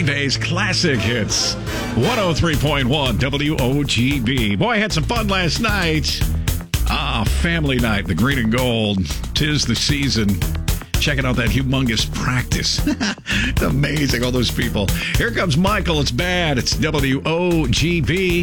Bay's classic hits. 103.1 WOGB. Boy, I had some fun last night. Family night, the green and gold. 'Tis the season. Checking out that humongous practice. Amazing, all those people. Here comes Michael. It's bad. It's WOGB.